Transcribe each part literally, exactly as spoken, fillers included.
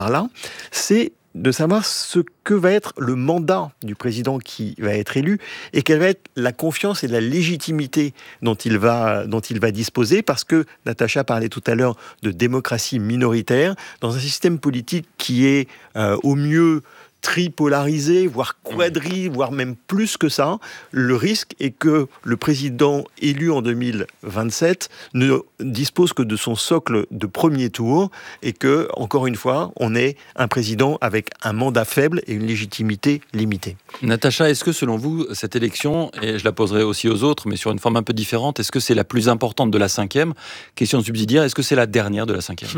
là, c'est de savoir ce que va être le mandat du président qui va être élu et quelle va être la confiance et la légitimité dont il va, dont il va disposer, parce que Natacha parlait tout à l'heure de démocratie minoritaire, dans un système politique qui est euh, au mieux tripolarisé, voire quadri, voire même plus que ça. Le risque est que le président élu en deux mille vingt-sept ne dispose que de son socle de premier tour et que, encore une fois, on ait un président avec un mandat faible et une légitimité limitée. Natacha, est-ce que selon vous, cette élection, et je la poserai aussi aux autres, mais sur une forme un peu différente, est-ce que c'est la plus importante de la cinquième? Question subsidiaire, est-ce que c'est la dernière de la cinquième?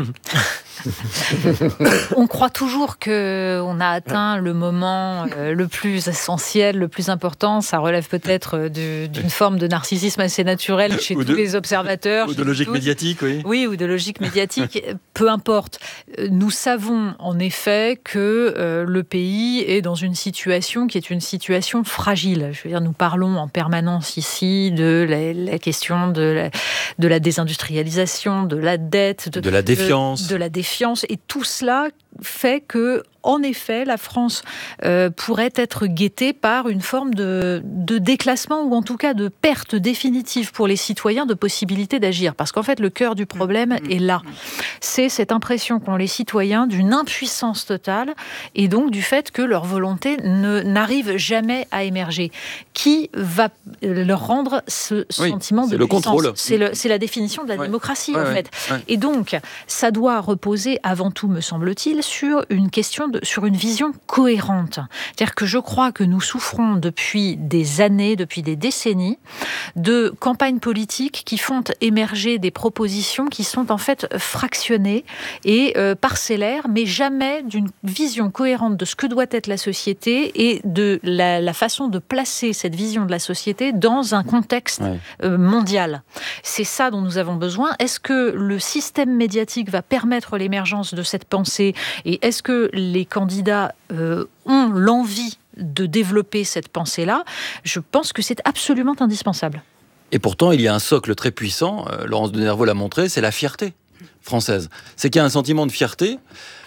On croit toujours qu'on a atteint le moment euh, le plus essentiel, le plus important. Ça relève peut-être de, d'une forme de narcissisme assez naturel chez ou tous de, les observateurs. Ou de logique tous. médiatique, oui. Oui, ou de logique médiatique. Peu importe. Nous savons en effet que euh, le pays est dans une situation qui est une situation fragile. Je veux dire, nous parlons en permanence ici de la, la question de la, de la désindustrialisation, de la dette, de, de la défiance. De, de la défiance. Et tout cela fait que, en effet, la France euh, pourrait être guettée par une forme de, de déclassement ou en tout cas de perte définitive pour les citoyens de possibilité d'agir. Parce qu'en fait, le cœur du problème mmh. est là. C'est cette impression qu'ont les citoyens d'une impuissance totale et donc du fait que leur volonté ne, n'arrive jamais à émerger. Qui va leur rendre ce oui, sentiment de le puissance contrôle. C'est, le, c'est la définition de la ouais. démocratie, ouais, en ouais, fait. Ouais. Et donc, ça doit reposer avant tout, me semble-t-il, sur une question, de, sur une vision cohérente. C'est-à-dire que je crois que nous souffrons depuis des années, depuis des décennies, de campagnes politiques qui font émerger des propositions qui sont en fait fractionnées et euh, parcellaires, mais jamais d'une vision cohérente de ce que doit être la société et de la, la façon de placer cette vision de la société dans un contexte ouais. euh, mondial. C'est ça dont nous avons besoin. Est-ce que le système médiatique va permettre l'émergence de cette pensée ? Et est-ce que les candidats euh, ont l'envie de développer cette pensée-là ? Je pense que c'est absolument indispensable. Et pourtant, il y a un socle très puissant, euh, Laurence de Nerveau l'a montré, c'est la fierté française. C'est qu'il y a un sentiment de fierté.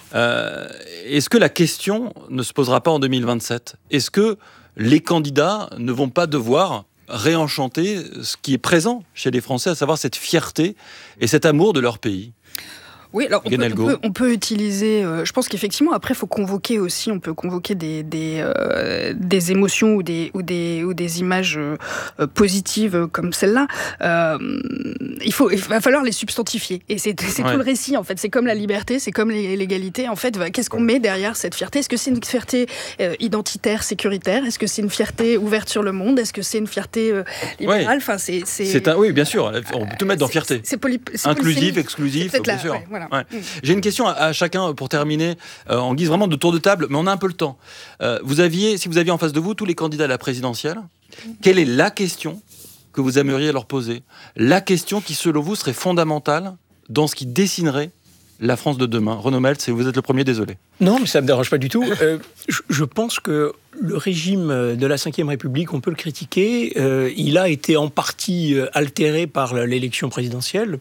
Euh, est-ce que la question ne se posera pas en deux mille vingt-sept ? Est-ce que les candidats ne vont pas devoir réenchanter ce qui est présent chez les Français, à savoir cette fierté et cet amour de leur pays ? Oui, alors on peut, on, peut, on peut utiliser. Euh, je pense qu'effectivement, après, il faut convoquer aussi. On peut convoquer des des, euh, des émotions ou des ou des ou des images euh, positives comme celle-là. Euh, il faut, il va falloir les substantifier. Et c'est c'est ouais. tout le récit en fait. C'est comme la liberté, c'est comme l'égalité. En fait, qu'est-ce qu'on met derrière cette fierté ? Est-ce que c'est une fierté euh, identitaire, sécuritaire ? Est-ce que c'est une fierté ouverte sur le monde ? Est-ce que c'est une fierté euh, libérale ? Ouais. Enfin, c'est c'est. C'est un, oui, bien sûr. On peut tout mettre dans fierté. C'est, c'est poly, c'est inclusif, exclusif, bien là, sûr. Ouais, voilà. Ouais. Mmh. J'ai une question à, à chacun pour terminer, euh, en guise vraiment de tour de table, mais on a un peu le temps. Euh, vous aviez, si vous aviez en face de vous tous les candidats à la présidentielle, mmh. quelle est la question que vous aimeriez leur poser ? La question qui, selon vous, serait fondamentale dans ce qui dessinerait la France de demain. Renaud Meltz, vous êtes le premier, désolé. Non, mais ça ne me dérange pas du tout. Euh, je, je pense que le régime de la cinquième République, on peut le critiquer. Euh, il a été en partie altéré par l'élection présidentielle.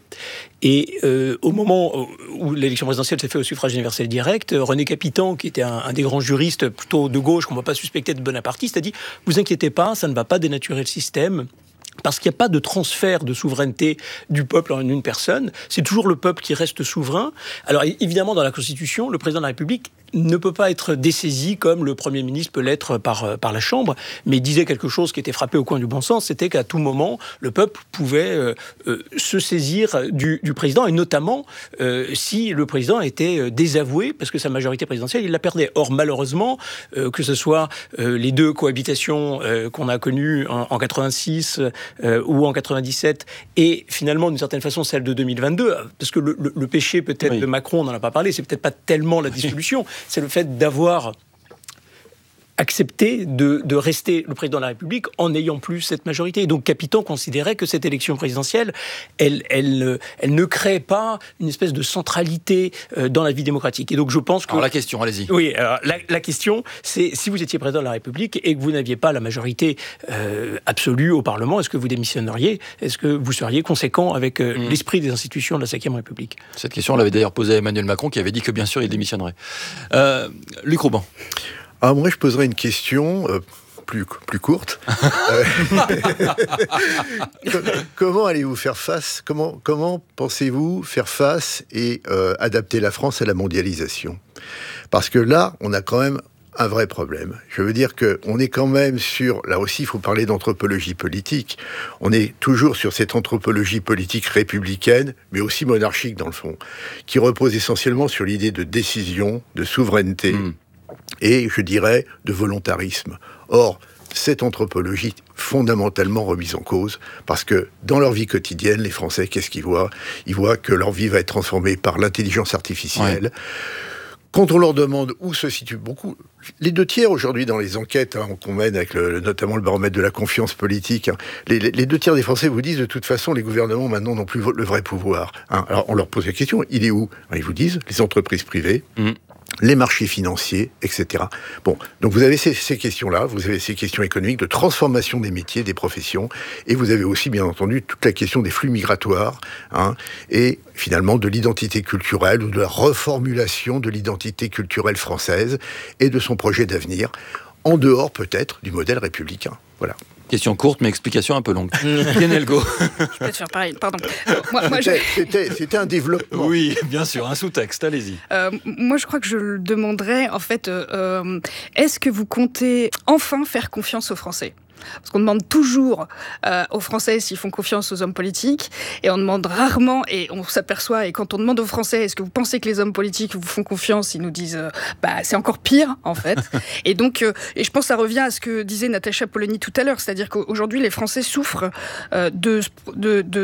Et euh, au moment où l'élection présidentielle s'est faite au suffrage universel direct, René Capitan, qui était un, un des grands juristes plutôt de gauche, qu'on ne va pas suspecter de bonapartiste, a dit « Vous inquiétez pas, ça ne va pas dénaturer le système ». Parce qu'il n'y a pas de transfert de souveraineté du peuple en une personne. C'est toujours le peuple qui reste souverain. Alors évidemment, dans la Constitution, le président de la République ne peut pas être dessaisi comme le Premier ministre peut l'être par, par la Chambre, mais il disait quelque chose qui était frappé au coin du bon sens, c'était qu'à tout moment, le peuple pouvait euh, euh, se saisir du, du président, et notamment euh, si le président était désavoué, parce que sa majorité présidentielle, il la perdait. Or, malheureusement, euh, que ce soit euh, les deux cohabitations euh, qu'on a connues en, en quatre-vingt-six euh, ou en quatre-vingt-dix-sept, et finalement, d'une certaine façon, celle de deux mille vingt-deux, parce que le, le, le péché peut-être oui. de Macron, on n'en a pas parlé, c'est peut-être pas tellement la dissolution, c'est le fait d'avoir accepter de, de rester le président de la République en n'ayant plus cette majorité. Et donc Capitan considérait que cette élection présidentielle, elle, elle, elle ne crée pas une espèce de centralité dans la vie démocratique. Et donc je pense que... Alors la question, allez-y. Oui, alors la, la question, c'est si vous étiez président de la République et que vous n'aviez pas la majorité euh, absolue au Parlement, est-ce que vous démissionneriez ? Est-ce que vous seriez conséquent avec euh, mmh. l'esprit des institutions de la cinquième République ? Cette question, on l'avait d'ailleurs posée à Emmanuel Macron, qui avait dit que bien sûr il démissionnerait. Euh, Luc Rouban. Ah, moi, je poserais une question euh, plus, plus courte. euh, comment allez-vous faire face, comment, comment pensez-vous faire face et euh, adapter la France à la mondialisation ? Parce que là, on a quand même un vrai problème. Je veux dire qu'on est quand même sur... Là aussi, il faut parler d'anthropologie politique. On est toujours sur cette anthropologie politique républicaine, mais aussi monarchique, dans le fond, qui repose essentiellement sur l'idée de décision, de souveraineté, mmh. et, je dirais, de volontarisme. Or, cette anthropologie fondamentalement remise en cause, parce que dans leur vie quotidienne, les Français, qu'est-ce qu'ils voient ? Ils voient que leur vie va être transformée par l'intelligence artificielle. Ouais. Quand on leur demande où se situe beaucoup... Les deux tiers aujourd'hui dans les enquêtes hein, qu'on mène avec le, notamment le baromètre de la confiance politique, hein, les, les deux tiers des Français vous disent de toute façon les gouvernements maintenant n'ont plus le vrai pouvoir. Hein. Alors on leur pose la question, il est où ? Ils vous disent les entreprises privées, mmh. les marchés financiers, et cetera. Bon, donc vous avez ces, ces questions-là, vous avez ces questions économiques de transformation des métiers, des professions, et vous avez aussi bien entendu toute la question des flux migratoires, hein, et finalement de l'identité culturelle ou de la reformulation de l'identité culturelle française et de son projet d'avenir, en dehors peut-être du modèle républicain. Voilà. Question courte, mais explication un peu longue. Guénel Go. Je peux te faire pareil, pardon. Moi, moi, c'était, je... c'était, c'était un développement. Oui, bien sûr, un sous-texte, allez-y. Euh, moi, je crois que je le demanderais, en fait, euh, est-ce que vous comptez enfin faire confiance aux Français ? Parce qu'on demande toujours euh, aux Français s'ils font confiance aux hommes politiques, et on demande rarement, et on s'aperçoit, et quand on demande aux Français est-ce que vous pensez que les hommes politiques vous font confiance, ils nous disent euh, bah c'est encore pire en fait. Et donc, euh, et je pense que ça revient à ce que disait Natacha Polony tout à l'heure, c'est-à-dire qu'aujourd'hui les Français souffrent euh, de, de, de,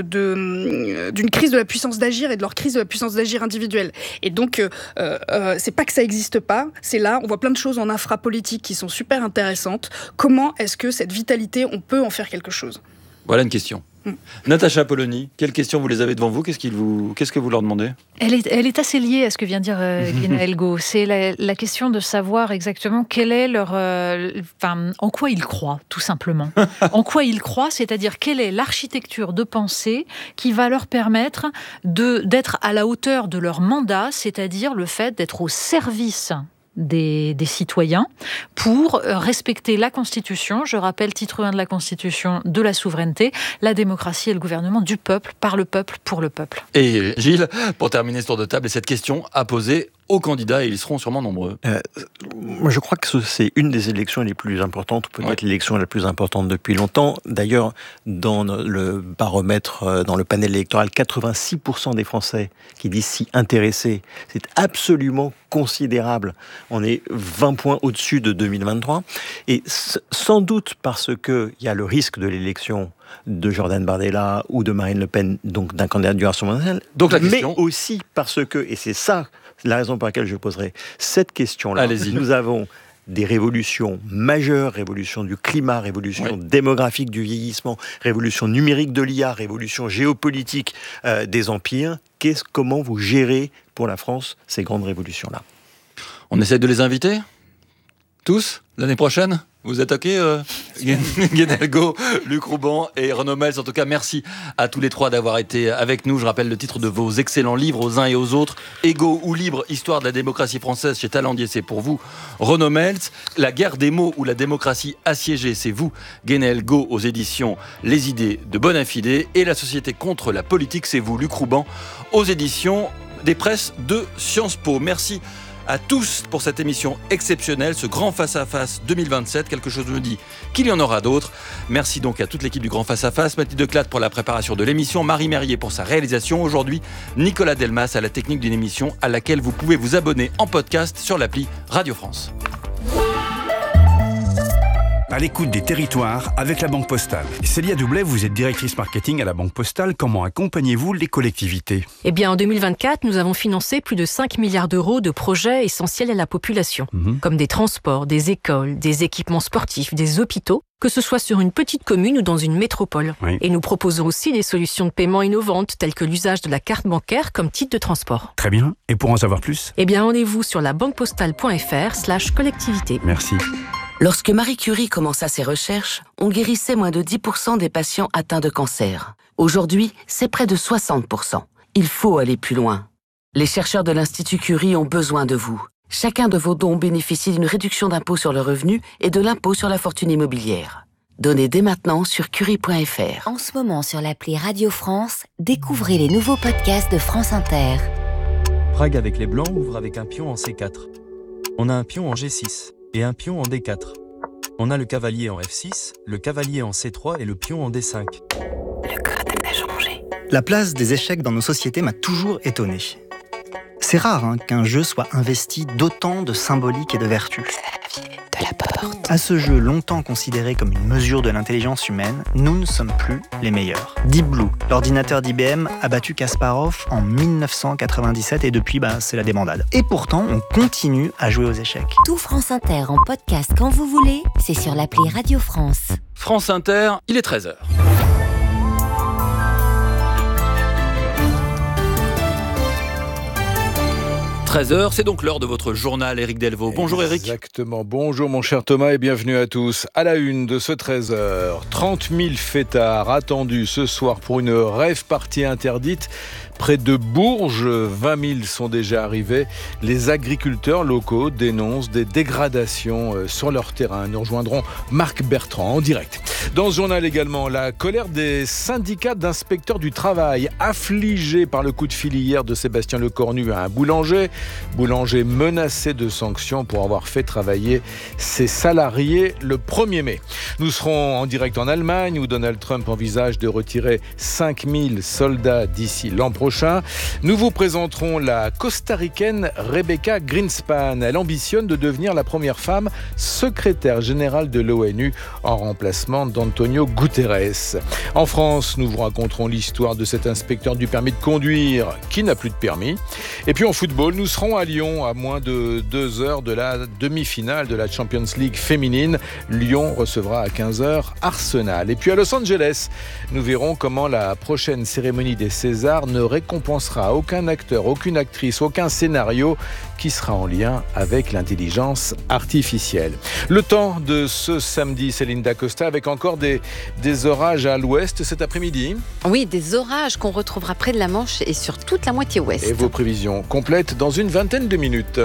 de, d'une crise de la puissance d'agir et de leur crise de la puissance d'agir individuelle. Et donc, euh, euh, c'est pas que ça n'existe pas, c'est là, on voit plein de choses en infrapolitique qui sont super intéressantes. Comment est-ce que cette vitalité, on peut en faire quelque chose ? Voilà une question. Mm. Natacha Polony, quelles questions vous les avez devant vous ? Qu'est-ce, qu'ils vous, qu'est-ce que vous leur demandez ? elle est, elle est assez liée à ce que vient de dire euh, Guénel Go. C'est la, la question de savoir exactement quel est leur, euh, enfin, en quoi ils croient, tout simplement. En quoi ils croient, c'est-à-dire quelle est l'architecture de pensée qui va leur permettre de, d'être à la hauteur de leur mandat, c'est-à-dire le fait d'être au service Des, des citoyens pour respecter la Constitution. Je rappelle, titre un de la Constitution, de la souveraineté, la démocratie et le gouvernement du peuple, par le peuple, pour le peuple. Et Gilles, pour terminer ce tour de table, et cette question à poser aux candidats, et ils seront sûrement nombreux. Euh, moi, je crois que c'est une des élections les plus importantes, peut-être ouais. l'élection la plus importante depuis longtemps. D'ailleurs, dans le baromètre, dans le panel électoral, quatre-vingt-six pour cent des Français qui disent s'y intéresser. C'est absolument considérable. On est vingt points au-dessus de deux mille vingt-trois. Et sans doute parce qu'il y a le risque de l'élection de Jordan Bardella ou de Marine Le Pen, donc d'un candidat du Rassemblement national. Donc la question... Mais aussi parce que, et c'est ça la raison pour laquelle je poserai cette question-là, Allez-y. Nous avons des révolutions majeures, révolution du climat, révolution oui. démographique du vieillissement, révolution numérique de l'I A, révolution géopolitique euh, des empires. Qu'est-ce, comment vous gérez pour la France ces grandes révolutions-là ? On essaie de les inviter ? Tous ? L'année prochaine ? Vous êtes OK, euh, Guénel Go, Luc Rouban et Renaud Meltz. En tout cas, merci à tous les trois d'avoir été avec nous. Je rappelle le titre de vos excellents livres aux uns et aux autres. Égaux ou libre, histoire de la démocratie française chez Talandier, c'est pour vous, Renaud Meltz. La guerre des mots ou la démocratie assiégée, c'est vous, Guénel Go, aux éditions Les idées de Bonafide. Et la société contre la politique, c'est vous, Luc Rouban, aux éditions des presses de Sciences Po. Merci à tous pour cette émission exceptionnelle, ce Grand Face-à-Face deux mille vingt-sept. Quelque chose me dit qu'il y en aura d'autres. Merci donc à toute l'équipe du Grand Face-à-Face, Mathilde Declade pour la préparation de l'émission, Marie Merrier pour sa réalisation. Aujourd'hui, Nicolas Delmas à la technique d'une émission à laquelle vous pouvez vous abonner en podcast sur l'appli Radio France. à l'écoute des territoires avec la Banque Postale. Célia Doublet, vous êtes directrice marketing à la Banque Postale. Comment accompagnez-vous les collectivités ? Eh bien, en deux mille vingt-quatre, nous avons financé plus de cinq milliards d'euros de projets essentiels à la population, mmh. comme des transports, des écoles, des équipements sportifs, des hôpitaux, que ce soit sur une petite commune ou dans une métropole. Oui. Et nous proposons aussi des solutions de paiement innovantes, telles que l'usage de la carte bancaire comme titre de transport. Très bien. Et pour en savoir plus ? Eh bien, rendez-vous sur la banque postale point f r slash collectivité. Merci. Lorsque Marie Curie commença ses recherches, on guérissait moins de dix pour cent des patients atteints de cancer. Aujourd'hui, c'est près de soixante pour cent. Il faut aller plus loin. Les chercheurs de l'Institut Curie ont besoin de vous. Chacun de vos dons bénéficie d'une réduction d'impôt sur le revenu et de l'impôt sur la fortune immobilière. Donnez dès maintenant sur curie point f r. En ce moment, sur l'appli Radio France, découvrez les nouveaux podcasts de France Inter. Prague avec les Blancs ouvre avec un pion en c quatre. On a un pion en g six et un pion en d quatre. On a le cavalier en f six, le cavalier en c trois et le pion en d cinq. Le code a changé. La place des échecs dans nos sociétés m'a toujours étonné. C'est rare hein, qu'un jeu soit investi d'autant de symbolique et de vertu. De la porte. À ce jeu longtemps considéré comme une mesure de l'intelligence humaine, nous ne sommes plus les meilleurs. Deep Blue, l'ordinateur d'I B M, a battu Kasparov en mille neuf cent quatre-vingt-dix-sept et depuis, bah, c'est la débandade. Et pourtant, on continue à jouer aux échecs. Tout France Inter en podcast quand vous voulez, c'est sur l'appli Radio France. France Inter, il est treize heures. treize heures, c'est donc l'heure de votre journal, Éric Delvaux. Bonjour Éric. Exactement, bonjour mon cher Thomas et bienvenue à tous. À la une de ce treize heures, trente mille fêtards attendus ce soir pour une rave party interdite près de Bourges. vingt mille sont déjà arrivés. Les agriculteurs locaux dénoncent des dégradations sur leur terrain. Nous rejoindrons Marc Bertrand en direct. Dans ce journal également, la colère des syndicats d'inspecteurs du travail affligés par le coup de fil hier de Sébastien Lecornu à un boulanger. Boulanger menacé de sanctions pour avoir fait travailler ses salariés le premier mai. Nous serons en direct en Allemagne où Donald Trump envisage de retirer cinq mille soldats d'ici l'an prochain. Nous vous présenterons la costaricaine Rebecca Greenspan. Elle ambitionne de devenir la première femme secrétaire générale de l'ONU en remplacement d'Antonio Guterres. En France, nous vous raconterons l'histoire de cet inspecteur du permis de conduire qui n'a plus de permis. Et puis en football, nous serons à Lyon à moins de deux heures de la demi-finale de la Champions League féminine. Lyon recevra à quinze heures Arsenal. Et puis à Los Angeles, nous verrons comment la prochaine cérémonie des Césars ne récompensera aucun acteur, aucune actrice, aucun scénario qui sera en lien avec l'intelligence artificielle. Le temps de ce samedi, Céline Dacosta, avec encore des, des orages à l'ouest cet après-midi. Oui, des orages qu'on retrouvera près de la Manche et sur toute la moitié ouest. Et vos prévisions complètes dans une vingtaine de minutes.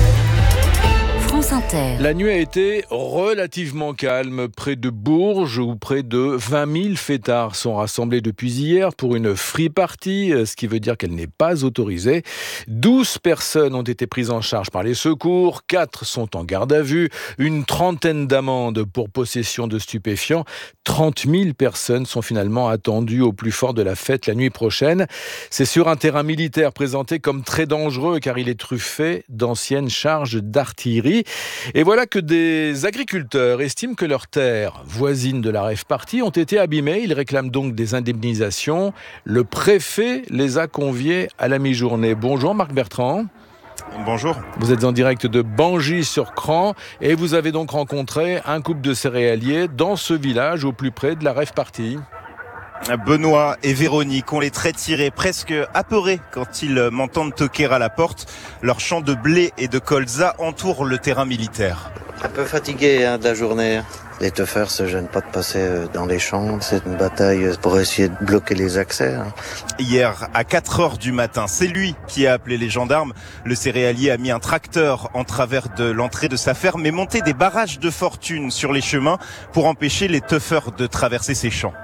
France Inter. La nuit a été relativement calme près de Bourges où près de vingt mille fêtards sont rassemblés depuis hier pour une free party, ce qui veut dire qu'elle n'est pas autorisée. douze personnes ont été prises en charge par les secours, quatre sont en garde à vue, une trentaine d'amendes pour possession de stupéfiants. trente mille personnes sont finalement attendues au plus fort de la fête la nuit prochaine. C'est sur un terrain militaire présenté comme très dangereux car il est truffé d'anciennes charges d'artillerie. Et voilà que des agriculteurs estiment que leurs terres voisines de la rave party ont été abîmées. Ils réclament donc des indemnisations. Le préfet les a conviés à la mi-journée. Bonjour Marc Bertrand. Bonjour. Vous êtes en direct de Bangis-sur-Cran et vous avez donc rencontré un couple de céréaliers dans ce village au plus près de la rave party. Benoît et Véronique ont les traits tirés, presque apeurés quand ils m'entendent toquer à la porte. Leur champ de blé et de colza entoure le terrain militaire. Un peu fatigué hein, de la journée. Les teufeurs se gênent pas de passer dans les champs. C'est une bataille pour essayer de bloquer les accès. Hein. Hier, à quatre heures du matin, c'est lui qui a appelé les gendarmes. Le céréalier a mis un tracteur en travers de l'entrée de sa ferme et monté des barrages de fortune sur les chemins pour empêcher les teufeurs de traverser ses champs.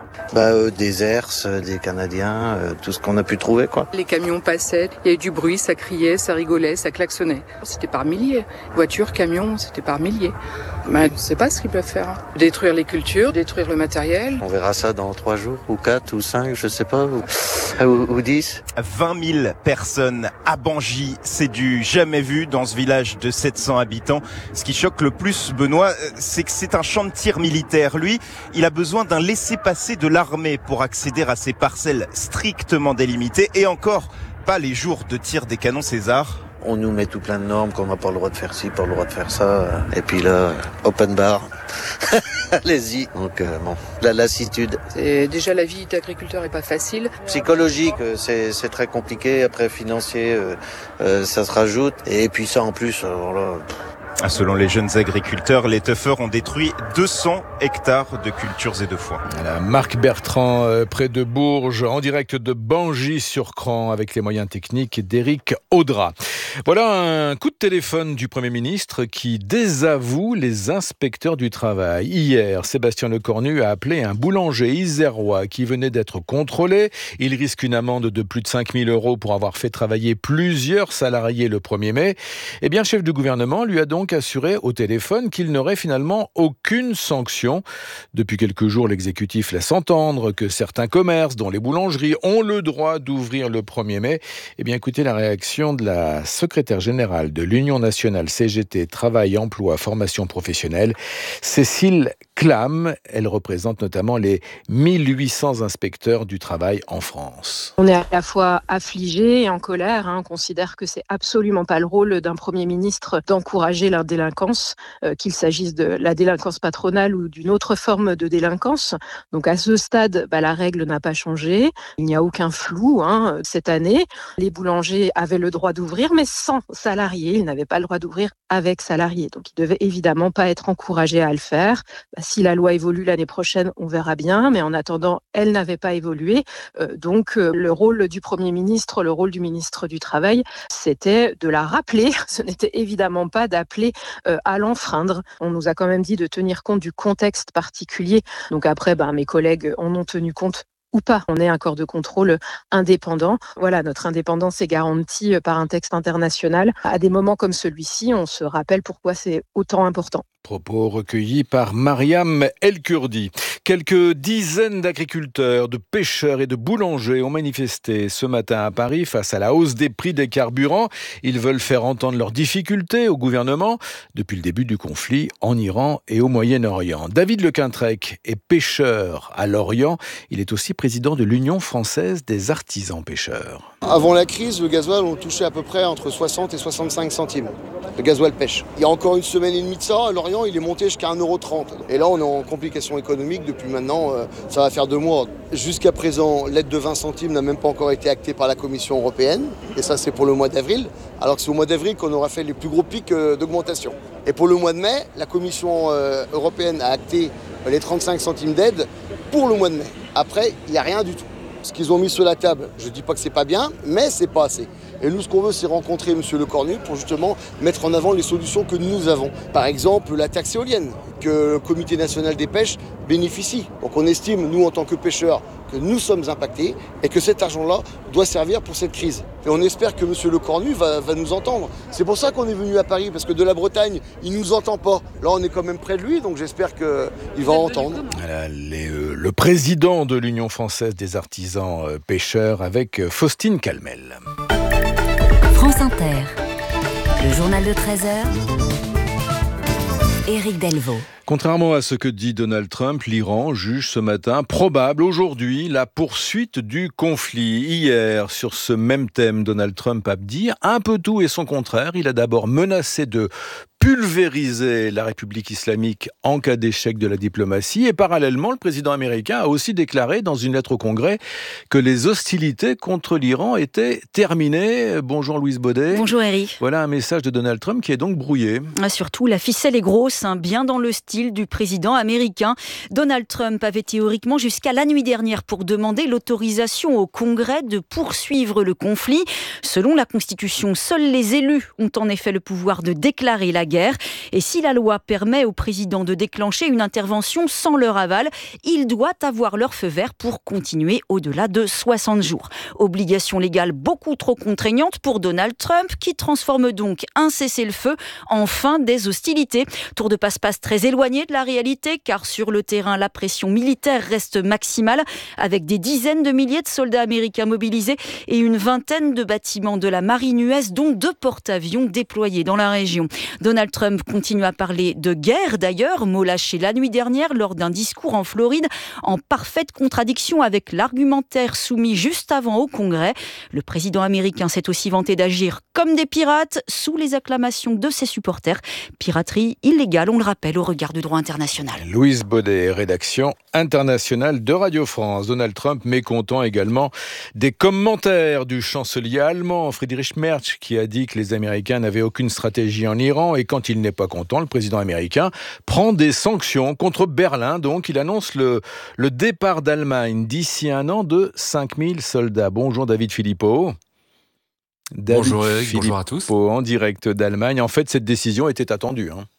Bah, euh, des E R S, euh, des Canadiens, euh, tout ce qu'on a pu trouver, quoi. Les camions passaient, il y avait du bruit, ça criait, ça rigolait, ça klaxonnait. C'était par milliers. Voitures, camions, c'était par milliers. Mais on ne sait pas ce qu'ils peuvent faire. Détruire les cultures, détruire le matériel. On verra ça dans trois jours, ou quatre, ou cinq, je sais pas, ou, ou, ou dix. vingt mille personnes à Bangis, c'est du jamais vu dans ce village de sept cents habitants. Ce qui choque le plus, Benoît, c'est que c'est un champ de tir militaire. Lui, il a besoin d'un laissez-passer de l'armée pour accéder à ces parcelles strictement délimitées, et encore pas les jours de tir des canons César. On nous met tout plein de normes, qu'on n'a pas le droit de faire ci, pas le droit de faire ça. Et puis là, open bar. Allez-y. Donc euh, bon, la lassitude. Et déjà, la vie d'agriculteur est pas facile. Psychologique, c'est, c'est très compliqué. Après, financier, euh, euh, ça se rajoute. Et puis ça, en plus, alors là... Selon les jeunes agriculteurs, les teufeurs ont détruit deux cents hectares de cultures et de foin. Voilà, Marc Bertrand, euh, près de Bourges, en direct de Bangis-sur-Cran, avec les moyens techniques d'Éric Audra. Voilà un coup de téléphone du Premier ministre qui désavoue les inspecteurs du travail. Hier, Sébastien Lecornu a appelé un boulanger isérois qui venait d'être contrôlé. Il risque une amende de plus de cinq mille euros pour avoir fait travailler plusieurs salariés le premier mai. Eh bien, le chef du gouvernement lui a donc assuré au téléphone qu'il n'aurait finalement aucune sanction. Depuis quelques jours, l'exécutif laisse entendre que certains commerces, dont les boulangeries, ont le droit d'ouvrir le premier mai. Eh bien, écoutez la réaction de la secrétaire générale de l'Union nationale C G T Travail, Emploi, Formation professionnelle, Cécile Clam. Elle représente notamment les mille huit cents inspecteurs du travail en France. On est à la fois affligé et en colère. Hein. On considère que c'est absolument pas le rôle d'un Premier ministre d'encourager la délinquance, euh, qu'il s'agisse de la délinquance patronale ou d'une autre forme de délinquance. Donc à ce stade, bah, la règle n'a pas changé. Il n'y a aucun flou hein, cette année. Les boulangers avaient le droit d'ouvrir, mais sans salariés. Ils n'avaient pas le droit d'ouvrir avec salariés. Donc ils ne devaient évidemment pas être encouragés à le faire. Bah, si la loi évolue l'année prochaine, on verra bien. Mais en attendant, elle n'avait pas évolué. Euh, donc euh, le rôle du Premier ministre, le rôle du ministre du Travail, c'était de la rappeler. Ce n'était évidemment pas d'appeler euh, à l'enfreindre. On nous a quand même dit de tenir compte du contexte particulier. Donc après, ben, mes collègues en ont tenu compte ou pas. On est un corps de contrôle indépendant. Voilà, notre indépendance est garantie par un texte international. À des moments comme celui-ci, on se rappelle pourquoi c'est autant important. Propos recueillis par Mariam El-Kurdi. Quelques dizaines d'agriculteurs, de pêcheurs et de boulangers ont manifesté ce matin à Paris face à la hausse des prix des carburants. Ils veulent faire entendre leurs difficultés au gouvernement depuis le début du conflit en Iran et au Moyen-Orient. David Lequintrec est pêcheur à Lorient. Il est aussi président de l'Union française des artisans pêcheurs. Avant la crise, le gasoil, on touchait à peu près entre soixante et soixante-cinq centimes. Le gasoil pêche. Il y a encore une semaine et demie de ça, à Lorient, il est monté jusqu'à un euro trente. Et là, on est en complication économique depuis maintenant, euh, ça va faire deux mois. Jusqu'à présent, l'aide de vingt centimes n'a même pas encore été actée par la Commission européenne. Et ça, c'est pour le mois d'avril. Alors que c'est au mois d'avril qu'on aura fait les plus gros pics euh, d'augmentation. Et pour le mois de mai, la Commission euh, européenne a acté euh, les trente-cinq centimes d'aide pour le mois de mai. Après, il n'y a rien du tout. Ce qu'ils ont mis sur la table, je ne dis pas que c'est pas bien, mais c'est pas assez. Et nous, ce qu'on veut, c'est rencontrer M. Lecornu pour justement mettre en avant les solutions que nous avons. Par exemple, la taxe éolienne, que le Comité national des pêches bénéficie. Donc on estime, nous, en tant que pêcheurs, que nous sommes impactés et que cet argent-là doit servir pour cette crise. Et on espère que M. Lecornu va, va nous entendre. C'est pour ça qu'on est venu à Paris, parce que de la Bretagne, il ne nous entend pas. Là, on est quand même près de lui, donc j'espère qu'il va entendre. Voilà, les, euh, le président de l'Union française des artisans euh, pêcheurs avec euh, Faustine Calmel. France Inter, le journal de treize heures, Éric Delvaux. Contrairement à ce que dit Donald Trump, l'Iran juge ce matin probable aujourd'hui la poursuite du conflit. Hier, sur ce même thème, Donald Trump a dit un peu tout et son contraire. Il a d'abord menacé de pulvériser la République islamique en cas d'échec de la diplomatie. Et parallèlement, le président américain a aussi déclaré dans une lettre au Congrès que les hostilités contre l'Iran étaient terminées. Bonjour Louise Baudet. Bonjour Eric. Voilà un message de Donald Trump qui est donc brouillé. Ah, surtout, la ficelle est grosse, hein, bien dans le style du président américain. Donald Trump avait théoriquement jusqu'à la nuit dernière pour demander l'autorisation au Congrès de poursuivre le conflit. Selon la Constitution, seuls les élus ont en effet le pouvoir de déclarer la guerre. Et si la loi permet au président de déclencher une intervention sans leur aval, il doit avoir leur feu vert pour continuer au-delà de soixante jours. Obligation légale beaucoup trop contraignante pour Donald Trump, qui transforme donc un cessez-le-feu en fin des hostilités. Tour de passe-passe très éloigné de la réalité, car sur le terrain, la pression militaire reste maximale, avec des dizaines de milliers de soldats américains mobilisés et une vingtaine de bâtiments de la marine U S, dont deux porte-avions déployés dans la région. Donald Trump continue à parler de guerre, d'ailleurs, mot lâché la nuit dernière lors d'un discours en Floride, en parfaite contradiction avec l'argumentaire soumis juste avant au Congrès. Le président américain s'est aussi vanté d'agir comme des pirates, sous les acclamations de ses supporters. Piraterie illégale, on le rappelle, au regard du droit international. Louise Baudet, rédaction internationale de Radio France. Donald Trump mécontent également des commentaires du chancelier allemand Friedrich Merz, qui a dit que les Américains n'avaient aucune stratégie en Iran, et quand il n'est pas content, le président américain prend des sanctions contre Berlin. Donc il annonce le, le départ d'Allemagne d'ici un an de cinq mille soldats. Bonjour David Philippot. David bonjour Eric, Philippot, bonjour à tous. En direct d'Allemagne. En fait, cette décision était attendue. Hein.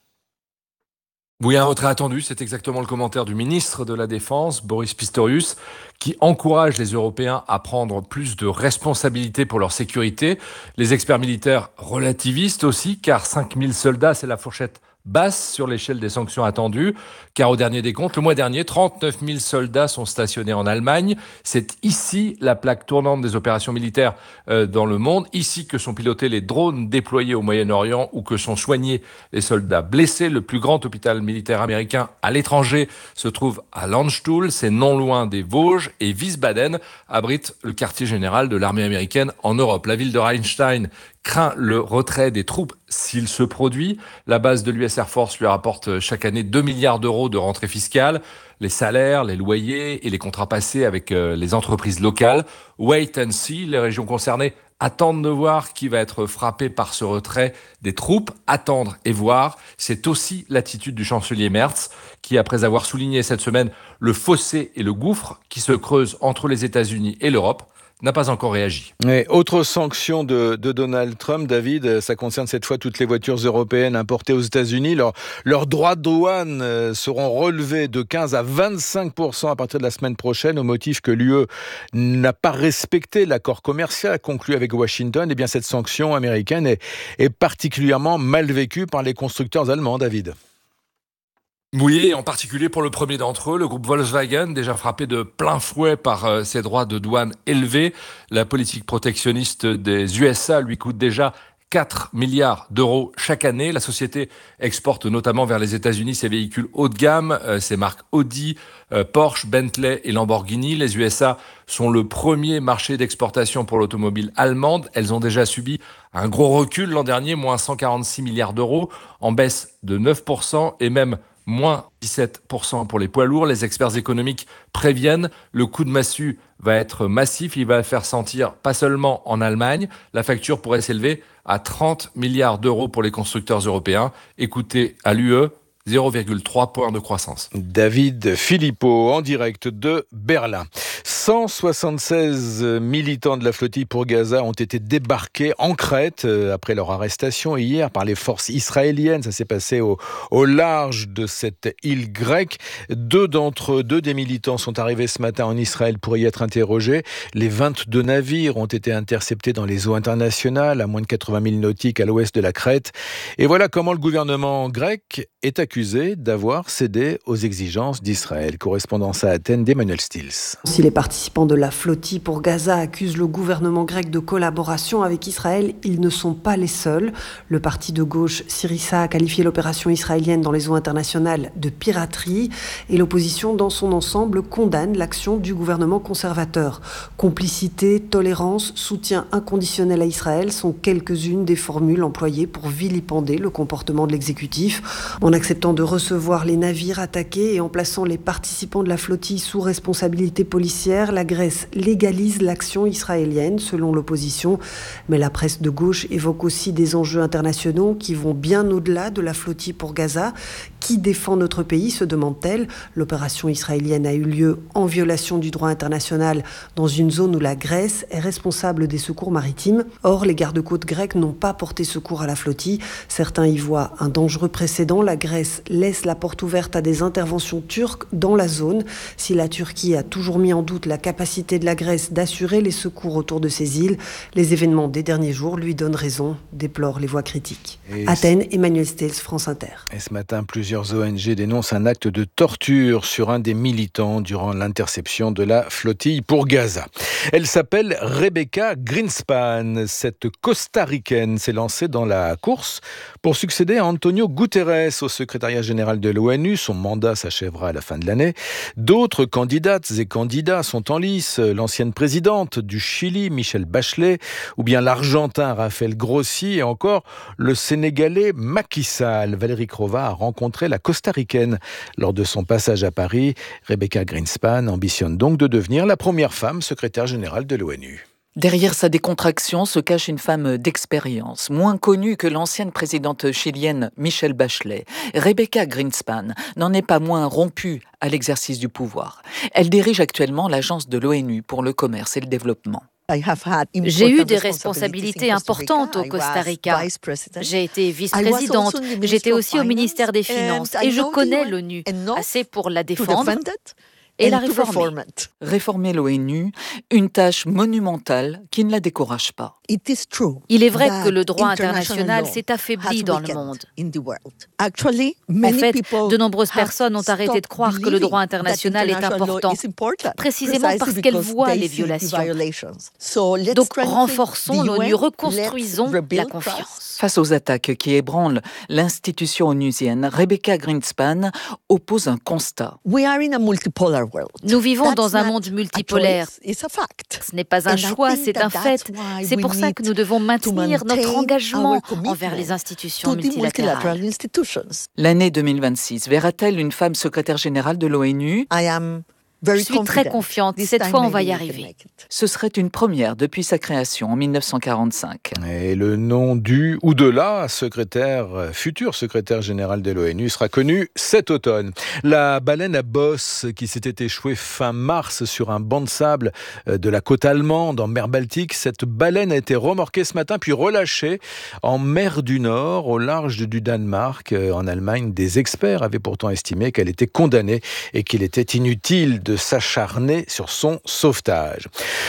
Oui, un retrait attendu, c'est exactement le commentaire du ministre de la Défense, Boris Pistorius, qui encourage les Européens à prendre plus de responsabilités pour leur sécurité. Les experts militaires relativisent aussi, car cinq mille soldats, c'est la fourchette basse sur l'échelle des sanctions attendues, car au dernier décompte, le mois dernier, trente-neuf mille soldats sont stationnés en Allemagne. C'est ici la plaque tournante des opérations militaires euh, dans le monde, ici que sont pilotés les drones déployés au Moyen-Orient ou que sont soignés les soldats blessés. Le plus grand hôpital militaire américain à l'étranger se trouve à Landstuhl, c'est non loin des Vosges, et Wiesbaden abrite le quartier général de l'armée américaine en Europe. La ville de Rheinstein craint le retrait des troupes s'il se produit. La base de l'U S Air Force lui rapporte chaque année deux milliards d'euros de rentrée fiscale. Les salaires, les loyers et les contrats passés avec les entreprises locales. Wait and see, les régions concernées attendent de voir qui va être frappé par ce retrait des troupes. Attendre et voir, c'est aussi l'attitude du chancelier Merz, qui, après avoir souligné cette semaine le fossé et le gouffre qui se creusent entre les États-Unis et l'Europe, n'a pas encore réagi. Et autre sanction de, de Donald Trump, David, ça concerne cette fois toutes les voitures européennes importées aux États-Unis. Leurs leurs droits de douane seront relevés de quinze à vingt-cinq pour cent à partir de la semaine prochaine, au motif que l'U E n'a pas respecté l'accord commercial conclu avec Washington. Eh bien, cette sanction américaine est, est particulièrement mal vécue par les constructeurs allemands, David. Oui, en particulier pour le premier d'entre eux, le groupe Volkswagen, déjà frappé de plein fouet par euh, ses droits de douane élevés. La politique protectionniste des U S A lui coûte déjà quatre milliards d'euros chaque année. La société exporte notamment vers les États-Unis ses véhicules haut de gamme, euh, ses marques Audi, euh, Porsche, Bentley et Lamborghini. Les U S A sont le premier marché d'exportation pour l'automobile allemande. Elles ont déjà subi un gros recul l'an dernier, moins cent quarante-six milliards d'euros, en baisse de neuf pour cent, et même moins dix-sept pour cent pour les poids lourds. Les experts économiques préviennent, le coup de massue va être massif, il va faire sentir pas seulement en Allemagne, la facture pourrait s'élever à trente milliards d'euros pour les constructeurs européens. Écoutez, à l'U E, zéro virgule trois points de croissance. David Philippot, en direct de Berlin. cent soixante-seize militants de la flottille pour Gaza ont été débarqués en Crète après leur arrestation hier par les forces israéliennes. Ça s'est passé au, au large de cette île grecque. Deux d'entre eux, deux des militants sont arrivés ce matin en Israël pour y être interrogés. Les vingt-deux navires ont été interceptés dans les eaux internationales, à moins de quatre-vingt mille nautiques à l'ouest de la Crète. Et voilà comment le gouvernement grec est accusé d'avoir cédé aux exigences d'Israël. Correspondance à Athènes d'Emmanuel Stills. Si les participants de la flottille pour Gaza accusent le gouvernement grec de collaboration avec Israël, ils ne sont pas les seuls. Le parti de gauche Syriza a qualifié l'opération israélienne dans les eaux internationales de piraterie, et l'opposition dans son ensemble condamne l'action du gouvernement conservateur. Complicité, tolérance, soutien inconditionnel à Israël sont quelques-unes des formules employées pour vilipender le comportement de l'exécutif. En acceptant de recevoir les navires attaqués et en plaçant les participants de la flottille sous responsabilité policière, la Grèce légalise l'action israélienne, selon l'opposition. Mais la presse de gauche évoque aussi des enjeux internationaux qui vont bien au-delà de la flottille pour Gaza. Qui Qui défend notre pays, se demande-t-elle. L'opération israélienne a eu lieu en violation du droit international dans une zone où la Grèce est responsable des secours maritimes. Or, les gardes-côtes grecs n'ont pas porté secours à la flottille. Certains y voient un dangereux précédent. La Grèce laisse la porte ouverte à des interventions turques dans la zone. Si la Turquie a toujours mis en doute la capacité de la Grèce d'assurer les secours autour de ces îles, les événements des derniers jours lui donnent raison, déplorent les voix critiques. Et Athènes, Emmanuel Stels, France Inter. Et ce matin, plusieurs O N G dénoncent un acte de torture sur un des militants durant l'interception de la flottille pour Gaza. Elle s'appelle Rebecca Greenspan. Cette costaricaine s'est lancée dans la course pour succéder à Antonio Guterres au secrétariat général de l'ONU. Son mandat s'achèvera à la fin de l'année. D'autres candidates et candidats sont en lice. L'ancienne présidente du Chili, Michelle Bachelet, ou bien l'Argentin Rafael Grossi, et encore le Sénégalais Macky Sall. Valérie Crova a rencontré la costaricaine lors de son passage à Paris. Rebecca Greenspan ambitionne donc de devenir la première femme secrétaire générale de l'ONU. Derrière sa décontraction se cache une femme d'expérience, moins connue que l'ancienne présidente chilienne Michelle Bachelet. Rebecca Greenspan n'en est pas moins rompue à l'exercice du pouvoir. Elle dirige actuellement l'agence de l'ONU pour le commerce et le développement. J'ai eu des responsabilités importantes au Costa Rica. J'ai été vice-présidente, j'étais aussi au ministère des Finances et je connais l'ONU assez pour la défendre et la réformer. Réformer l'ONU, une tâche monumentale qui ne la décourage pas. Il est vrai que le droit international s'est affaibli dans le monde. En fait, de nombreuses personnes ont arrêté de croire que le droit international est important, précisément parce qu'elles voient les violations. Donc renforçons l'ONU, reconstruisons la confiance. Face aux attaques qui ébranlent l'institution onusienne, Rebecca Greenspan oppose un constat. Nous vivons dans un monde multipolaire. Ce n'est pas un choix, c'est un fait. C'est pour ça que nous devons maintenir notre engagement envers les institutions multilatérales. L'année deux mille vingt-six verra-t-elle une femme secrétaire générale de l'ONU ? Je suis très confiante, cette fois on va y arriver. Ce serait une première depuis sa création en mille neuf cent quarante-cinq. Et le nom du ou de la secrétaire, futur secrétaire général de l'ONU sera connu cet automne. La baleine à bosse qui s'était échouée fin mars sur un banc de sable de la côte allemande en mer Baltique, cette baleine a été remorquée ce matin puis relâchée en mer du Nord au large du Danemark. En Allemagne, des experts avaient pourtant estimé qu'elle était condamnée et qu'il était inutile de de s'acharner sur son sauvetage.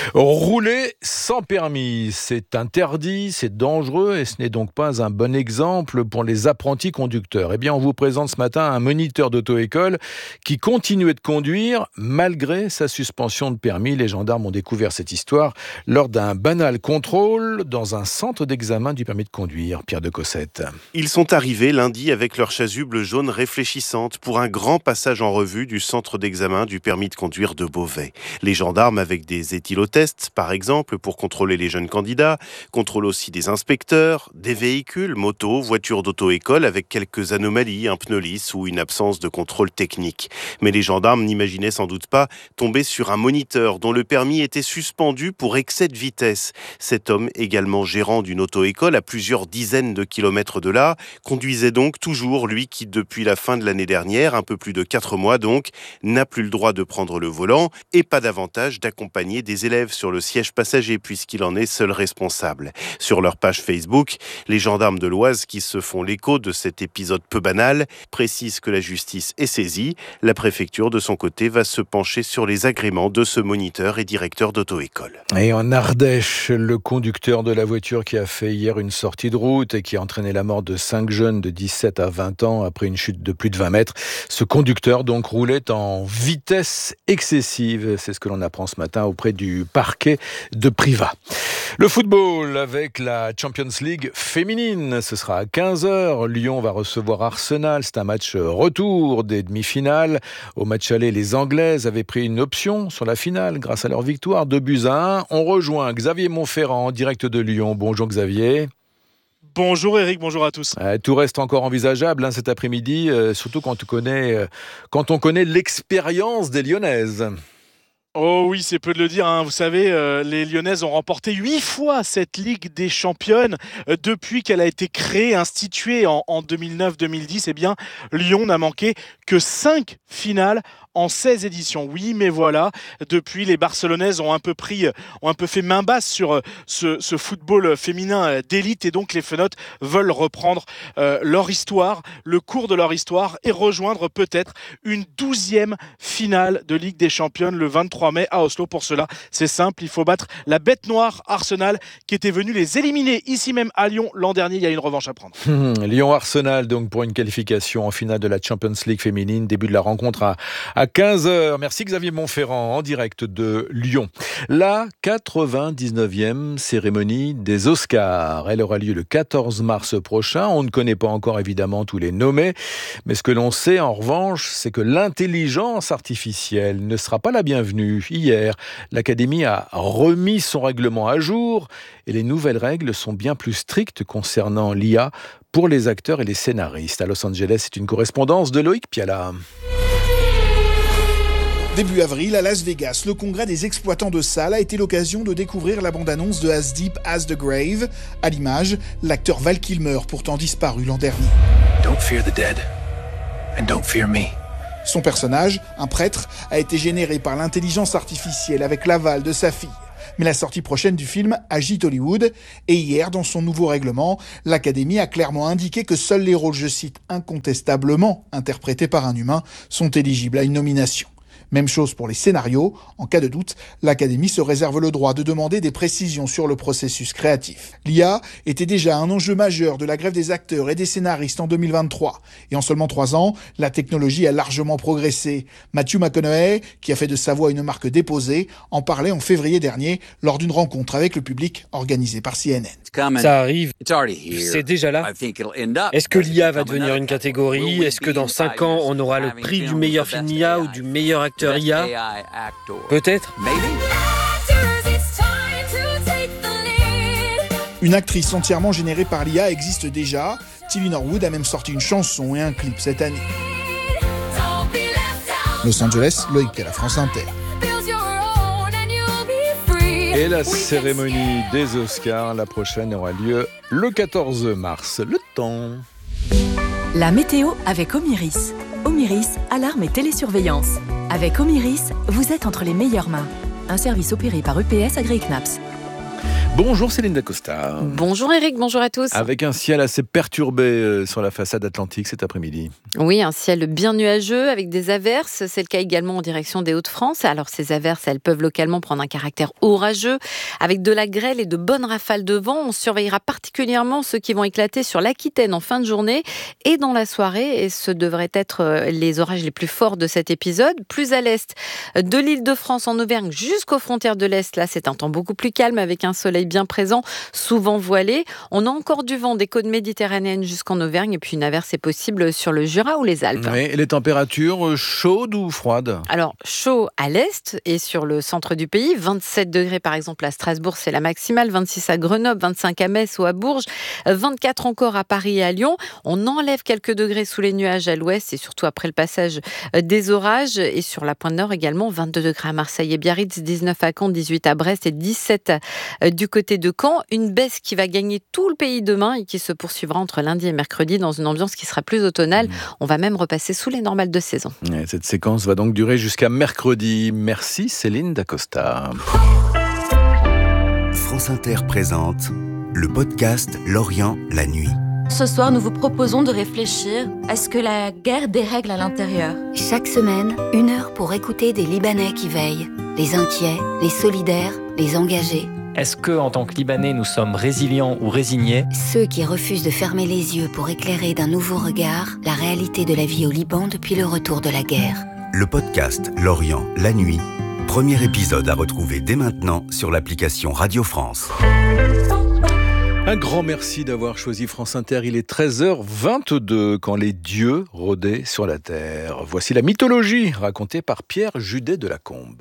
Rouler sans permis, c'est interdit, c'est dangereux et ce n'est donc pas un bon exemple pour les apprentis conducteurs. Eh bien, on vous présente ce matin un moniteur d'auto-école qui continuait de conduire malgré sa suspension de permis. Les gendarmes ont découvert cette histoire lors d'un banal contrôle dans un centre d'examen du permis de conduire. Pierre de Cossette. Ils sont arrivés lundi avec leur chasuble jaune réfléchissante pour un grand passage en revue du centre d'examen du permis de conduire de Beauvais. Les gendarmes avec des éthylotests, par exemple, pour contrôler les jeunes candidats, contrôlent aussi des inspecteurs, des véhicules, motos, voitures d'auto-école avec quelques anomalies, un pneu lisse ou une absence de contrôle technique. Mais les gendarmes n'imaginaient sans doute pas tomber sur un moniteur dont le permis était suspendu pour excès de vitesse. Cet homme, également gérant d'une auto-école à plusieurs dizaines de kilomètres de là, conduisait donc toujours, lui qui depuis la fin de l'année dernière, un peu plus de quatre mois donc, n'a plus le droit de prendre le volant et pas davantage d'accompagner des élèves sur le siège passager puisqu'il en est seul responsable. Sur leur page Facebook, les gendarmes de l'Oise qui se font l'écho de cet épisode peu banal précisent que la justice est saisie. La préfecture de son côté va se pencher sur les agréments de ce moniteur et directeur d'auto-école. Et en Ardèche, le conducteur de la voiture qui a fait hier une sortie de route et qui a entraîné la mort de cinq jeunes de dix-sept à vingt ans après une chute de plus de vingt mètres. Ce conducteur donc roulait en vitesse excessive. C'est ce que l'on apprend ce matin auprès du parquet de Privas. Le football avec la Champions League féminine. Ce sera à quinze heures. Lyon va recevoir Arsenal. C'est un match retour des demi-finales. Au match aller, les Anglaises avaient pris une option sur la finale grâce à leur victoire deux buts à un. On rejoint Xavier Montferrand en direct de Lyon. Bonjour Xavier. Bonjour Eric, bonjour à tous. Euh, tout reste encore envisageable hein, cet après-midi, euh, surtout quand on connaît, euh, quand on connaît l'expérience des Lyonnaises. Oh oui, c'est peu de le dire. Hein. Vous savez, euh, les Lyonnaises ont remporté huit fois cette Ligue des Championnes euh, depuis qu'elle a été créée, instituée en, en deux mille neuf deux mille dix. Eh bien, Lyon n'a manqué que cinq finales en seize éditions. Oui, mais voilà, depuis, les Barcelonaises ont un peu pris, ont un peu fait main basse sur ce, ce football féminin d'élite, et donc les Fenotes veulent reprendre euh, leur histoire, le cours de leur histoire, et rejoindre peut-être une douzième finale de Ligue des Championnes le vingt-trois mai à Oslo. Pour cela, c'est simple, il faut battre la bête noire Arsenal qui était venue les éliminer ici même à Lyon l'an dernier. Il y a une revanche à prendre. Mmh, Lyon-Arsenal donc pour une qualification en finale de la Champions League féminine. Début de la rencontre à, à quinze heures. Merci Xavier Montferrand en direct de Lyon. La quatre-vingt-dix-neuvième cérémonie des Oscars. Elle aura lieu le quatorze mars prochain. On ne connaît pas encore évidemment tous les nommés, mais ce que l'on sait en revanche, c'est que l'intelligence artificielle ne sera pas la bienvenue. Hier, l'Académie a remis son règlement à jour et les nouvelles règles sont bien plus strictes concernant l'I A pour les acteurs et les scénaristes. À Los Angeles, c'est une correspondance de Loïc Piala. Début avril, à Las Vegas, le congrès des exploitants de salles a été l'occasion de découvrir la bande-annonce de As Deep as the Grave. À l'image, l'acteur Val Kilmer, pourtant disparu l'an dernier. Don't fear the dead, and don't fear me. Son personnage, un prêtre, a été généré par l'intelligence artificielle avec l'aval de sa fille. Mais la sortie prochaine du film agite Hollywood. Et hier, dans son nouveau règlement, l'Académie a clairement indiqué que seuls les rôles, je cite, incontestablement interprétés par un humain sont éligibles à une nomination. Même chose pour les scénarios. En cas de doute, l'Académie se réserve le droit de demander des précisions sur le processus créatif. L'I A était déjà un enjeu majeur de la grève des acteurs et des scénaristes en deux mille vingt-trois. Et en seulement trois ans, la technologie a largement progressé. Matthew McConaughey, qui a fait de sa voix une marque déposée, en parlait en février dernier lors d'une rencontre avec le public organisée par C N N. Ça arrive, c'est déjà là. Est-ce que l'I A va devenir une catégorie ? Est-ce que dans cinq ans, on aura le prix du meilleur film I A ou du meilleur acteur I A ? Peut-être. Une actrice entièrement générée par l'I A existe déjà. Tilly Norwood a même sorti une chanson et un clip cette année. Los Angeles, Loïc Piala, France Inter. Et la cérémonie des Oscars, la prochaine, aura lieu le quatorze mars. Le temps. La météo avec Omiris. Omiris, alarme et télésurveillance. Avec Omiris, vous êtes entre les meilleures mains. Un service opéré par E P S Agri-Knaps. Bonjour Céline Dacosta. Bonjour Eric, bonjour à tous. Avec un ciel assez perturbé sur la façade atlantique cet après-midi. Oui, un ciel bien nuageux avec des averses. C'est le cas également en direction des Hauts-de-France. Alors ces averses, elles peuvent localement prendre un caractère orageux avec de la grêle et de bonnes rafales de vent. On surveillera particulièrement ceux qui vont éclater sur l'Aquitaine en fin de journée et dans la soirée. Et ce devraient être les orages les plus forts de cet épisode. Plus à l'est de l'Île-de-France, en Auvergne, jusqu'aux frontières de l'Est, là c'est un temps beaucoup plus calme avec un soleil bien présent, souvent voilé. On a encore du vent des côtes méditerranéennes jusqu'en Auvergne et puis une averse est possible sur le Jura ou les Alpes. Oui, et les températures chaudes ou froides ? Alors, chaud à l'est et sur le centre du pays. vingt-sept degrés par exemple à Strasbourg, c'est la maximale. vingt-six à Grenoble, vingt-cinq à Metz ou à Bourges. vingt-quatre encore à Paris et à Lyon. On enlève quelques degrés sous les nuages à l'ouest et surtout après le passage des orages. Et sur la pointe nord également, vingt-deux degrés à Marseille et Biarritz, dix-neuf à Caen, dix-huit à Brest et dix-sept du côté de Caen. Une baisse qui va gagner tout le pays demain et qui se poursuivra entre lundi et mercredi dans une ambiance qui sera plus automnale. On va même repasser sous les normales de saison. Et cette séquence va donc durer jusqu'à mercredi. Merci Céline Dacosta. France Inter présente le podcast L'Orient, la nuit. Ce soir, nous vous proposons de réfléchir à ce que la guerre dérègle à l'intérieur. Chaque semaine, une heure pour écouter des Libanais qui veillent. Les inquiets, les solidaires, les engagés. Est-ce que, en tant que Libanais, nous sommes résilients ou résignés ? Ceux qui refusent de fermer les yeux pour éclairer d'un nouveau regard la réalité de la vie au Liban depuis le retour de la guerre. Le podcast L'Orient, la nuit. Premier épisode à retrouver dès maintenant sur l'application Radio France. Un grand merci d'avoir choisi France Inter. Il est treize heures vingt-deux quand les dieux rôdaient sur la terre. Voici la mythologie racontée par Pierre Judet de Lacombe.